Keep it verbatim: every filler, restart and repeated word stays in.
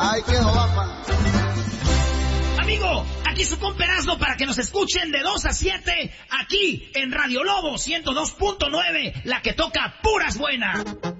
Ay, qué jolapa. Amigo, aquí su compa Erasmo para que nos escuchen de dos a siete aquí en Radio Lobo ciento dos punto nueve, la que toca puras buenas.